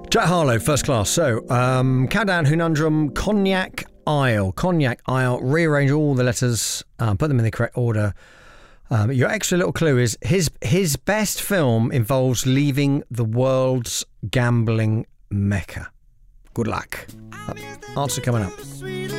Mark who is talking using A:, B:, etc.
A: Jack Harlow, first class. So, countdown, Hunundrum, Cognac Isle. Cognac Isle. Rearrange all the letters, put them in the correct order. Your extra little clue is his best film involves leaving the world's gambling mecca. Good luck. Answer coming up.